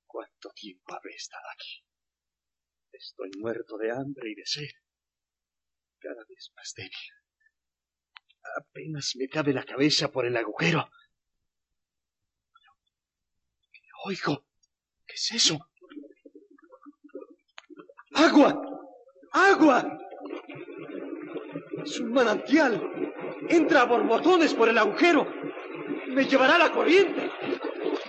¿Cuánto tiempo habré estado aquí? Estoy muerto de hambre y de sed. Cada vez más débil. Apenas me cabe la cabeza por el agujero. ¿Qué oigo? ¿Qué es eso? ¡Agua! ¡Agua! Es un manantial. Entra a borbotones por el agujero. Me llevará la corriente.